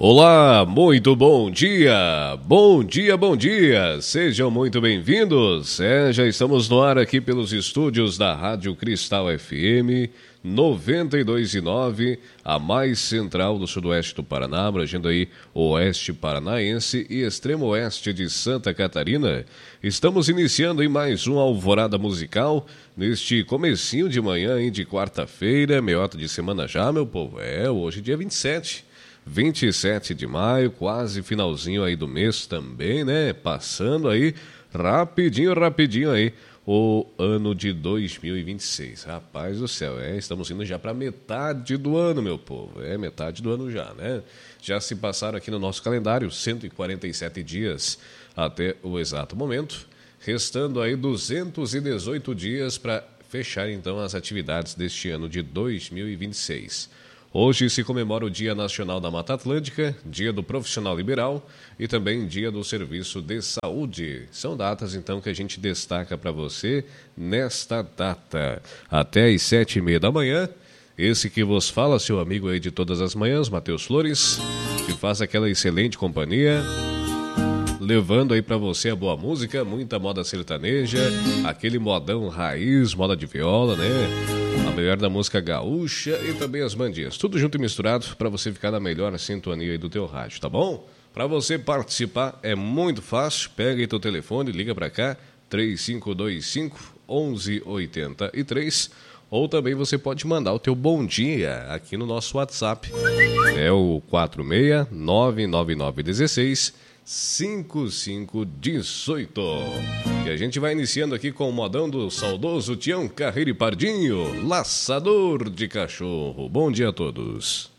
Olá, muito bom dia, bom dia, bom dia, sejam muito bem-vindos, já estamos no ar aqui pelos estúdios da Rádio Cristal FM 92,9, a mais central do sudoeste do Paraná, abrangendo aí o oeste paranaense e extremo oeste de Santa Catarina. Estamos iniciando em mais um Alvorada Musical, neste comecinho de manhã hein, de quarta-feira, meiota de semana já, meu povo, hoje dia 27 de maio, quase finalzinho aí do mês também, né? Passando aí rapidinho aí o ano de 2026. Rapaz do céu, estamos indo já para metade do ano, meu povo. Metade do ano já, né? Já se passaram aqui no nosso calendário 147 dias até o exato momento, restando aí 218 dias para fechar então as atividades deste ano de 2026. Hoje se comemora o Dia Nacional da Mata Atlântica, Dia do Profissional Liberal e também Dia do Serviço de Saúde. São datas, então, que a gente destaca para você nesta data. Até às 7h30 da manhã, esse que vos fala, seu amigo aí de todas as manhãs, Matheus Flores, que faz aquela excelente companhia, levando aí para você a boa música, muita moda sertaneja, aquele modão raiz, moda de viola, né? A melhor da música gaúcha e também as bandinhas. Tudo junto e misturado para você ficar na melhor sintonia aí do teu rádio, tá bom? Para você participar é muito fácil. Pega aí teu telefone, liga para cá, 3525-1183. Ou também você pode mandar o teu bom dia aqui no nosso WhatsApp. É o 46999165518. E a gente vai iniciando aqui com o modão do saudoso Tião Carreiro e Pardinho, Laçador de Cachorro. Bom dia a todos.